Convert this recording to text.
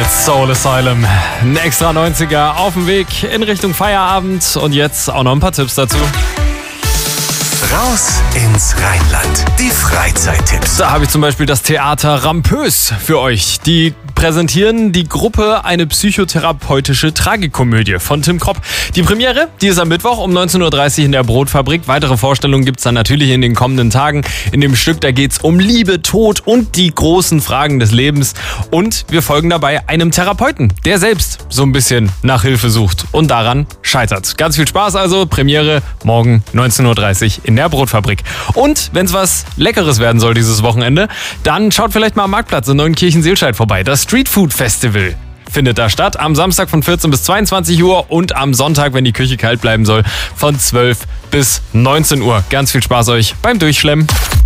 mit Soul Asylum. Ein extra 90er auf dem Weg in Richtung Feierabend und jetzt auch noch ein paar Tipps dazu. Raus ins Rheinland. Die Freizeittipps. Da habe ich zum Beispiel das Theater Rampös für euch. Die präsentieren die Gruppe eine psychotherapeutische Tragikomödie von Tim Kropp. Die Premiere, die ist am Mittwoch um 19.30 Uhr in der Brotfabrik. Weitere Vorstellungen gibt's dann natürlich in den kommenden Tagen. In dem Stück, da geht's um Liebe, Tod und die großen Fragen des Lebens. Und wir folgen dabei einem Therapeuten, der selbst so ein bisschen nach Hilfe sucht und daran scheitert. Ganz viel Spaß also. Premiere morgen 19.30 Uhr in der Brotfabrik. Und wenn es was Leckeres werden soll dieses Wochenende, dann schaut vielleicht mal am Marktplatz in Neunkirchen-Seelscheid vorbei. Das Street Food Festival findet da statt. Am Samstag von 14 bis 22 Uhr und am Sonntag, wenn die Küche kalt bleiben soll, von 12 bis 19 Uhr. Ganz viel Spaß euch beim Durchschlemmen.